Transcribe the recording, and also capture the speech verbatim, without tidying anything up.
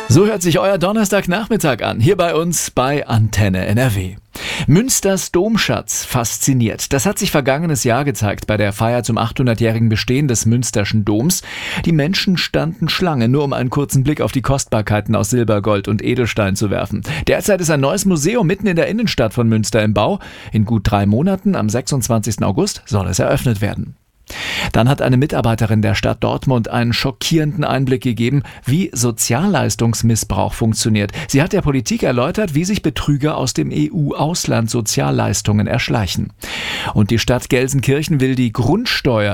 So hört sich euer Donnerstagnachmittag an, hier bei uns bei Antenne N R W. Münsters Domschatz fasziniert. Das hat sich vergangenes Jahr gezeigt bei der Feier zum achthundertjährigen Bestehen des Münsterschen Doms. Die Menschen standen Schlange, nur um einen kurzen Blick auf die Kostbarkeiten aus Silber, Gold und Edelstein zu werfen. Derzeit ist ein neues Museum mitten in der Innenstadt von Münster im Bau. In gut drei Monaten, am sechsundzwanzigsten August, soll es eröffnet werden. Dann hat eine Mitarbeiterin der Stadt Dortmund einen schockierenden Einblick gegeben, wie Sozialleistungsmissbrauch funktioniert. Sie hat der Politik erläutert, wie sich Betrüger aus dem E U-Ausland Sozialleistungen erschleichen. Und die Stadt Gelsenkirchen will die Grundsteuer